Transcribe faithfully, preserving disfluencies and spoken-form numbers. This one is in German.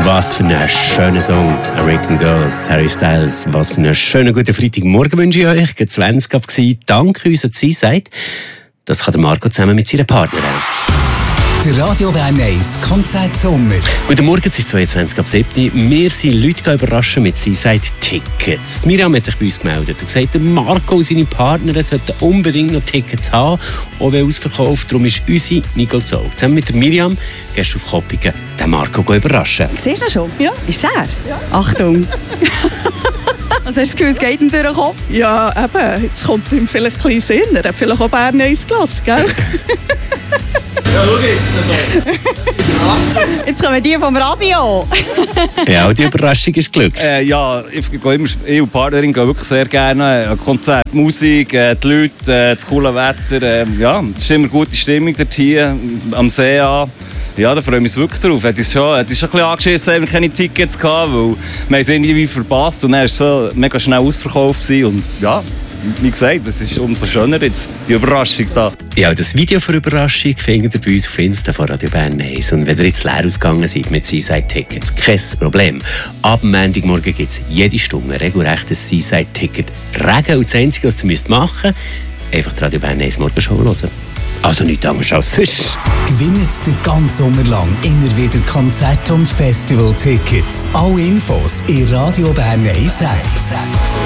Was für ein schöner Song. American Girls, Harry Styles. Was für einen schönen guten Freitagmorgen wünsche ich euch. G zwanzig ab gsi. Danke uns, dass sie sagt. Das kann der Marco zusammen mit seiner Partnerin. Der Radio Bern eins Konzert Sommer. Guten Morgen, es ist zweiundzwanzig ab sieben. Wir sind Leute überraschen mit «Sie Tickets». Miriam hat sich bei uns gemeldet und gesagt, der Marco und seine Partnerin sollten unbedingt noch Tickets haben, auch wenn ausverkauft. Darum ist unsere Nicole Zog zusammen mit der Miriam gehst auf Koppingen den Marco überraschen. Siehst du ihn schon? Ja. Ist es er? Ja. Achtung! Was hast du das Gefühl, es geht ihm durch den Kopf? Ja, eben. Jetzt kommt ihm vielleicht ein bisschen Sinn. Er hat vielleicht auch Bern eins gelassen, gell? Ja, schau jetzt. Jetzt kommen die vom Radio. Ja, die Überraschung ist Glück. Äh, ja, ich, gehe immer, ich und die Partnerin gehen wirklich sehr gerne an Konzerte. Die Musik, äh, die Leute, äh, das coole Wetter. Äh, ja, es ist immer gute Stimmung dort hier am See an. Ja, da freue ich mich wirklich drauf. Es ist schon, es ist schon ein bisschen angeschissen, dass wir keine Tickets hatten, weil wir es irgendwie verpasst und dann war es so mega schnell ausverkauft gewesen. Und ja, wie gesagt, es ist umso schöner jetzt, die Überraschung da. Ja, das Video für Überraschung findet ihr bei uns auf Insta von Radio Bern eins. Und wenn ihr jetzt leer ausgegangen seid mit Seaside-Tickets, kein Problem. Ab Montagmorgen gibt es jede Stunde regelrecht ein Seaside-Ticket. Regen und das Einzige, was ihr müsst machen müsst, einfach die Radio Bern eins Morgenshow hören. Also nichts anderes als sonst. Gewinnt den ganzen Sommer lang immer wieder Konzert- und Festival-Tickets. Alle Infos in Radio Bern eins App.